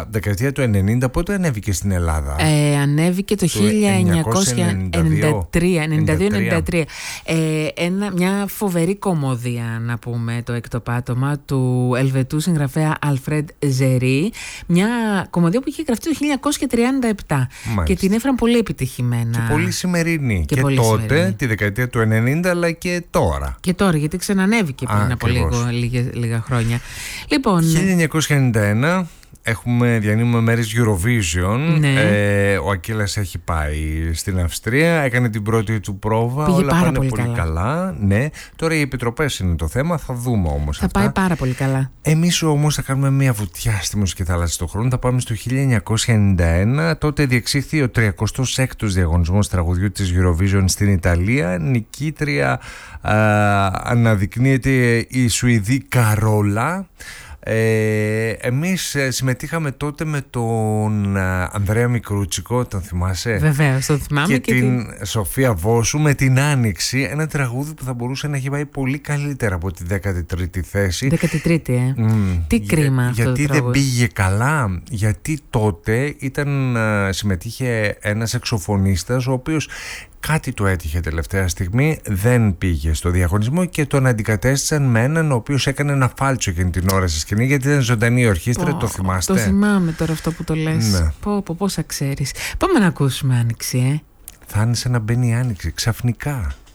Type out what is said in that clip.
δεκαετία του 90 πότε ανέβηκε στην Ελλάδα? Ανέβηκε το 1992-93. Μια φοβερή κομμωδία, να πούμε, το Εκτοπάτωμα του Ελβετού συγγραφέα Αλφρέντ Ζερί. Μια κομμωδία που είχε γραφτεί το 1937. Μάλιστα. Και την έφεραν πολύ επιτυχημένα. Και πολύ σημερινή. Και τότε, σημερινή. Τη δεκαετία του 90, αλλά και τώρα. Και τώρα, γιατί ξανανέβηκε πριν από λίγα χρόνια. Λοιπόν, 1991 διανύουμε μέρες Eurovision. Ναι. Ο Ακύλας έχει πάει στην Αυστρία, έκανε την πρώτη του πρόβα. Πήγε όλα πάνε πολύ καλά. Ναι. Τώρα οι επιτροπές είναι το θέμα, θα δούμε όμως θα αυτά. Πάει πάρα πολύ καλά. Εμείς όμως θα κάνουμε μια βουτιά στη μουσική θάλασσα στον χρόνο. Θα πάμε στο 1991. Τότε διεξήχθη ο 36ος διαγωνισμός τραγουδιού της Eurovision στην Ιταλία. Νικήτρια αναδεικνύεται η Σουηδή Καρόλα. Εμείς συμμετείχαμε τότε με τον Ανδρέα Μικρούτσικο, τον θυμάσαι? Βεβαίως, τον θυμάμαι. Και την Σοφία Βόσου με την Άνοιξη. Ένα τραγούδι που θα μπορούσε να έχει πάει πολύ καλύτερα από τη 13η θέση. 13η, Τι κρίμα αυτό. Γιατί δεν πήγε καλά? Γιατί τότε συμμετείχε ένας σαξοφωνίστας ο οποίος κάτι του έτυχε τελευταία στιγμή, δεν πήγε στο διαγωνισμό και τον αντικατέστησαν με έναν ο οποίος έκανε ένα φάλτσο εκείνη την ώρα στη σκηνή, γιατί ήταν ζωντανή η ορχήστρα. Το θυμάστε? Το θυμάμαι τώρα αυτό που το λες. Ναι. Πόσα ξέρεις. Πάμε να ακούσουμε Άνοιξη. Θα είναι σαν να μπαίνει η Άνοιξη ξαφνικά.